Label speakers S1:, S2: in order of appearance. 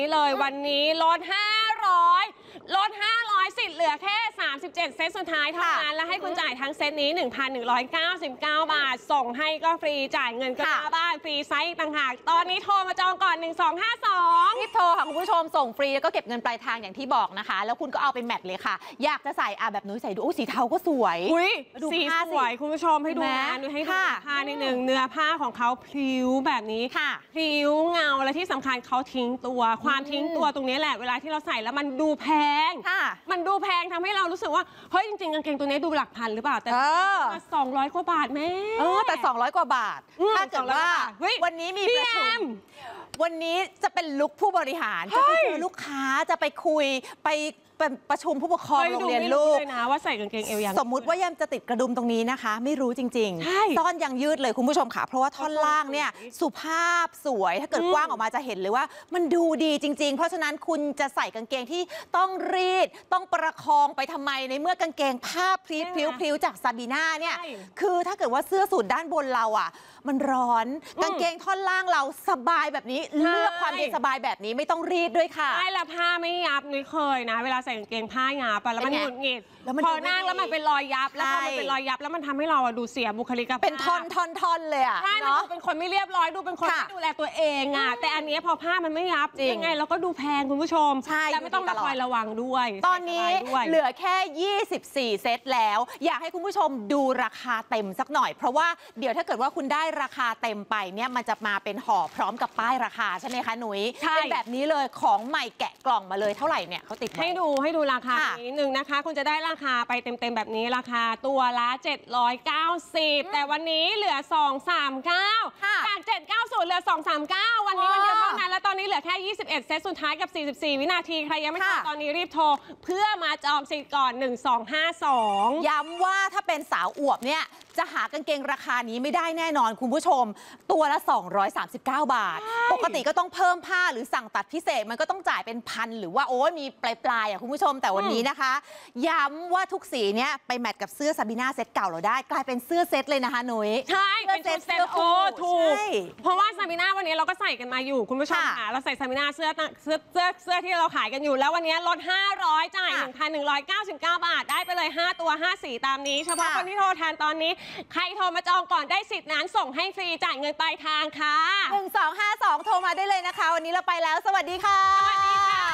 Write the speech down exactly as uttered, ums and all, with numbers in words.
S1: นี่เลยวันนี้ลดห้าร้อยลดห้าร้อยสิทธิ์เหลือแค่สามสิบเจ็ดเซตสุดท้ายเท่านั้นและให้คุณจ่ายทั้งเซตนี้ หนึ่งพันหนึ่งร้อยเก้าสิบเก้า บาทส่งให้ก็ฟรีจ่ายเงินก็หน้าบ้านฟรีไซส์ต่างหากตอนนี้โทรมาจองก่อนหนึ่งสองห้าสอง
S2: รีบโทรค่ะคุณผู้ชมส่งฟรีแล้วก็เก็บเงินปลายทางอย่างที่บอกนะคะแล้วคุณก็เอาไปแมทเลยค่ะอยากจะใส่อ่ะแบบนุ้ยใส่ดูโอ้สีเทาก็สวย
S1: สีสวยคุณผู้ชมให้ดูนะดูให้ดูผ้านิดนึงเนื้อผ้าของเขาพลิ้วแบบนี้พลิ้วเงาและที่สำคัญเขาทิ้งตัวความทิ้งตัวตรงนี้แหละเวลาที่เราใส่แล้วมันดูแพงมันดูแพงทำให้เรารู้สึกว่าเฮ้ยจริงๆกางเกงตัวนี้ดูหลักพันหรือเปล่าแต่สองร้อยกว่าบาทแม่
S2: เออแต่สองร้อยกว่าบาทถ้าเกิดว่าวันนี้มีประชุมวันนี้จะเป็นลุคผู้บริหารจะไปเจอลูกค้าจะไปคุยไปประชุมผู้ปกครองโรงเรียนลูก
S1: นะว่าใส่กางเกงเอวยัง
S2: สมมุติว่ายังจะติดกระดุมตรงนี้นะคะไม่รู้จริงๆซ่อนยังยืดเลยคุณผู้ชมค่ะเพราะว่าท่อนล่างเนี่ยสุภาพสวยถ้าเกิดกว้างออกมาจะเห็นเลยว่ามันดูดีจริงๆเพราะฉะนั้นคุณจะใส่กางเกงที่ต้องรีดต้องประคองไปทำไมในเมื่อกางเกงผ้าพริ้วพริ้วจากซาบีน่าเนี่ยคือถ้าเกิดว่าเสื้อสูทด้านบนเราอ่ะมันร้อนกางเกงท่อนล่างเราสบายแบบนี้เลือกความเย็นสบายแบบนี้ไม่ต้องรีดด้วยค่ะ
S1: ใช่แล้วผ้าไม่ยับนุ้ยเคยนะเวลาใส่กางเกงผ้ายับแล้วมันหงุดหงิดพอนั่งแล้วมันเป็นรอยยับแล้วพอมันเป็นรอยยับแล้วมันทำให้เราดูเสียบุคลิกภาพ
S2: เป็นท่อนท่อนท่อนเลยอ่ะ
S1: ใช่มันดูเป็นคนไม่เรียบร้อยดูเป็นคนไม่ดูแลตัวเองอ่ะแต่อันนี้พอผ้ามันไม่ยับยังไงเราก็ดูแพงคุณผู้ชมแล้วไม่ต้องมาคอยระวังด้วย
S2: ตอนนี้เหลือแค่ยี่สิบสี่เซตแล้วอยากให้คุณผู้ชมดูราคาเต็มสักหน่อยเพราะว่าเดี๋ยวถ้าเกิดว่าคุณได้ราคาเต็มไปเนี่ยมันจะมาเป็นห่อพร้อมกับป้ายราคาใช่ไหมคะหนุยเป็นแบบนี้เลยของใหม่แกะกล่องมาเลยเท่าไหร่เนี่ยเขาติด
S1: ให้ดูให้ดูราคานิดนึงนะคะคุณจะได้ราคาไปเต็มๆแบบนี้ราคาตัวละเจ็ดร้อยเก้าสิบแต่วันนี้เหลือสองร้อยสามสิบเก้าจากเจ็ดร้อยเก้าสิบเหลือสองร้อยสามสิบเก้าวันนี้วันเดียวเท่านั้นแล้วตอนนี้เหลือแค่ยี่สิบเอ็ดเซตสุดท้ายกับสี่สิบสี่วินาทีใครยังไม่จองตอนนี้รีบโทรเพื่อมาจองสิทธิ์ก่อนหนึ่งสองห้าสอง
S2: ย้ำว่าถ้าเป็นสาวอวบเนี่ยจะหากางเกงราคานี้ไม่ได้แน่นอนคุณผู้ชมตัวละสองร้อยสามสิบเก้าบาทปกติก็ต้องเพิ่มผ้าหรือสั่งตัดพิเศษมันก็ต้องจ่ายเป็นพันหรือว่าโอ้ยมีปลายๆอ่ะคุณผู้ชมแต่วันนี้นะคะย้ำว่าทุกสีเนี้ยไปแมทกับเสื้อซาบีน่าเซตเก่าเราได้กลายเป็นเสื้อเซตเลยนะคะหนุย
S1: ใช่เป็นเซตเซตโอ้ถูกเพราะว่าซาบีน่าวันนี้เราก็ใส่กันมาอยู่คุณผู้ชมค่ะเราใส่ซาบีน่าเสื้อเสื้อเสื้อเสื้อที่เราขายกันอยู่แล้ววันนี้ลดห้าร้อยจ่าย หนึ่งพันหนึ่งร้อยเก้าสิบเก้า บาทได้ไปเลยห้าตัวห้าสีตามนี้เฉพาะคนที่โทรแทนตอนนี้ใครโทรมาจองก่อนได้สิทธิ์นั้นส่งให้ฟรีจ่ายเงินปลายทางค่ะ
S2: หนึ่งสองห้าสองโทรมาได้เลยนะคะวันนี้เราไปแล้วสวัสดีค่ะ